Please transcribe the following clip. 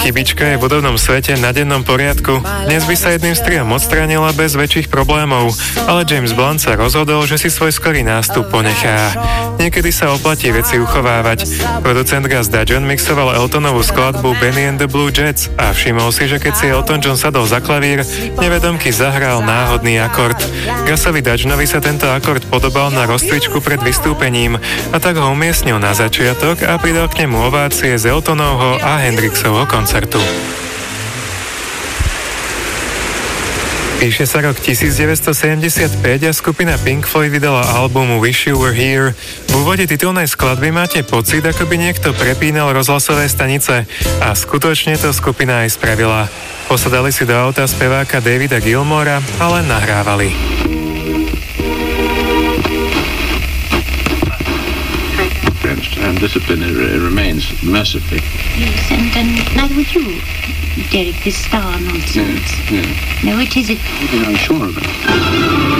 chybička je v hudobnom svete na dennom poriadku. Dnes by sa jedným striom odstránila bez väčších problémov, ale James Blunt sa rozhodol, že si svoj skorý nástup ponechá. Niekedy sa oplatí veci uchovávať. Producent Gus Dudgeon mixoval Eltonovú skladbu Benny and the Blue Jets a všimol si, že keď si Elton John sadol za klavír, nevedomky zahral náhodný akord. Gusovi Dudgeonovi sa tento akord podobal na rozcvičku pred vystúpením a tak ho umiestnil na začiatok a pridal k nemu ovácie z Eltonovho a Hendrixovho koncertu. Píše sa rok 1975 a skupina Pink Floyd vydala album Wish You Were Here. V úvode titulnej skladby máte pocit, ako by niekto prepínal rozhlasové stanice a skutočne to skupina aj spravila. Posadali si do auta speváka Davida Gilmora a len nahrávali. And discipline remains mercifully. Yes, and neither would you, Derek, this star nonsense. Yeah. No, it isn't. I'm sure of it.